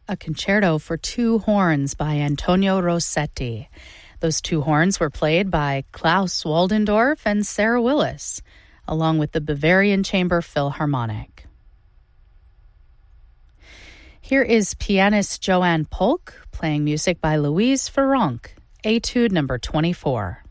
a concerto for two horns by Antonio Rossetti. Those two horns were played by Klaus Waldendorf and Sarah Willis, along with the Bavarian Chamber Philharmonic. Here is pianist Joanne Polk playing music by Louise Farronc, Etude number 24.